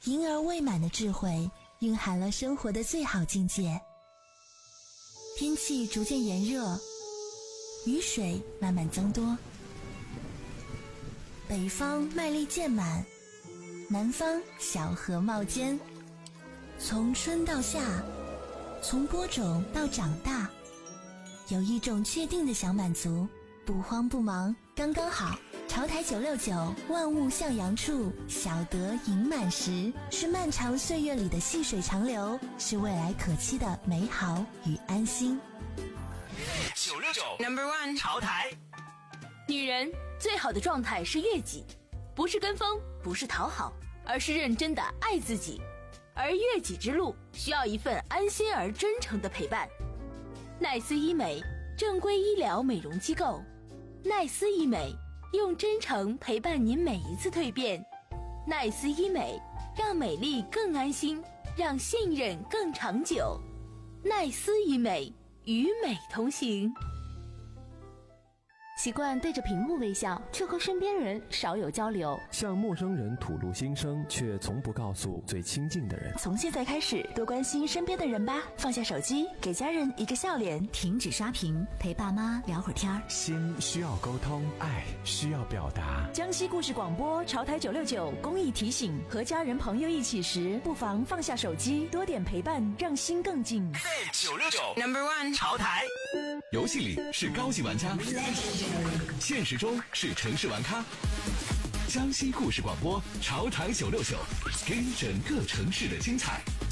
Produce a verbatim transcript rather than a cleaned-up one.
婴儿未满的智慧蕴含了生活的最好境界。天气逐渐炎热，雨水慢慢增多，北方麦粒渐满，南方小荷冒尖。从春到夏，从播种到长大，有一种确定的想满足，不慌不忙，刚刚好。潮台九六九，万物向阳处，小得盈满时，是漫长岁月里的细水长流，是未来可期的美好与安心。 九六九 Number One 潮台。 女人最好的状态是悦己，不是跟风，不是讨好，而是认真的爱自己。而悦己之路需要一份安心而真诚的陪伴。奈斯医美，正规医疗美容机构。奈斯医美，用真诚陪伴您每一次蜕变。奈斯医美，让美丽更安心，让信任更长久。奈斯医美，与美同行。 习惯对着屏幕微笑，却和身边人少有交流； 向陌生人吐露心声，却从不告诉最亲近的人。 从现在开始，多关心身边的人吧，放下手机，给家人一个笑脸， 停止刷屏，陪爸妈聊会儿天儿。 心需要沟通，爱需要表达。 江西故事广播潮台九六九公益提醒：和家人朋友一起时，不妨放下手机，多点陪伴，让心更近。 九六九 Number One 潮台。 游戏里是高级玩家，现实中是城市玩咖。江西故事广播潮台九六九，给你整个城市的精彩。